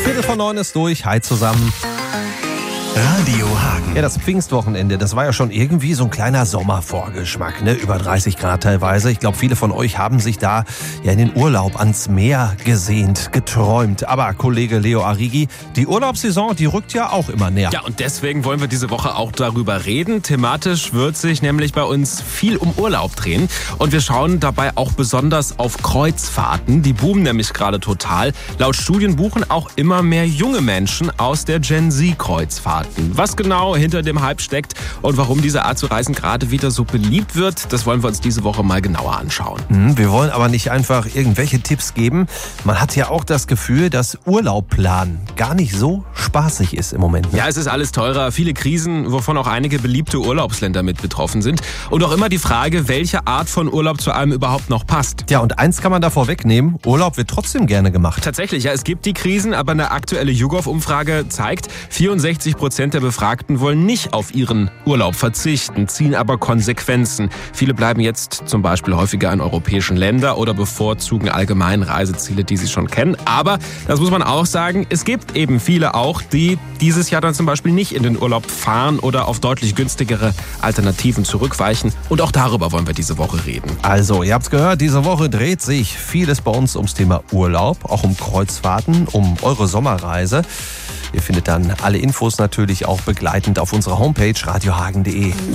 8:15 ist durch. Hi zusammen. Radio Hagen. Ja, das Pfingstwochenende, das war ja schon irgendwie so ein kleiner Sommervorgeschmack, ne? Über 30 Grad teilweise. Ich glaube, viele von euch haben sich da ja in den Urlaub ans Meer gesehnt, geträumt. Aber Kollege Leo Arrighi, die Urlaubssaison, die rückt ja auch immer näher. Ja, und deswegen wollen wir diese Woche auch darüber reden. Thematisch wird sich nämlich bei uns viel um Urlaub drehen. Und wir schauen dabei auch besonders auf Kreuzfahrten. Die boomen nämlich gerade total. Laut Studien buchen auch immer mehr junge Menschen aus der Gen Z-Kreuzfahrten. Was genau hinter dem Hype steckt und warum diese Art zu reisen gerade wieder so beliebt wird, das wollen wir uns diese Woche mal genauer anschauen. Wir wollen aber nicht einfach irgendwelche Tipps geben. Man hat ja auch das Gefühl, dass Urlaubplanen gar nicht so spaßig ist im Moment. Ne? Ja, es ist alles teurer, viele Krisen, wovon auch einige beliebte Urlaubsländer mit betroffen sind. Und auch immer die Frage, welche Art von Urlaub zu einem überhaupt noch passt. Ja, und eins kann man davor wegnehmen, Urlaub wird trotzdem gerne gemacht. Tatsächlich, ja, es gibt die Krisen, aber eine aktuelle YouGov-Umfrage zeigt, 64% der Befragten wollen nicht auf ihren Urlaub verzichten, ziehen aber Konsequenzen. Viele bleiben jetzt zum Beispiel häufiger in europäischen Ländern oder bevorzugen allgemein Reiseziele, die sie schon kennen. Aber, das muss man auch sagen, es gibt eben viele auch, die dieses Jahr dann zum Beispiel nicht in den Urlaub fahren oder auf deutlich günstigere Alternativen zurückweichen. Und auch darüber wollen wir diese Woche reden. Also, ihr habt's gehört, diese Woche dreht sich vieles bei uns ums Thema Urlaub, auch um Kreuzfahrten, um eure Sommerreise. Ihr findet dann alle Infos natürlich auch begleitend auf unserer Homepage radiohagen.de.